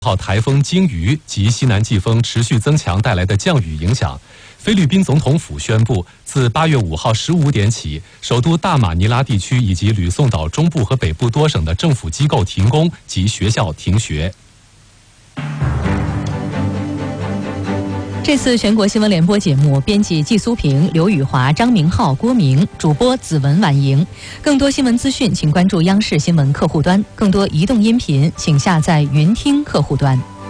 号台风鲸鱼及西南季风持续增强带来的降雨影响，菲律宾总统府宣布，自8月5号15点起，首都大马尼拉地区以及吕宋岛中部和北部多省的政府机构停工及学校停学。 这次全国新闻联播节目，编辑季苏平、刘宇华、张明浩、郭明，主播子文、婉莹。更多新闻资讯，请关注央视新闻客户端；更多移动音频，请下载云听客户端。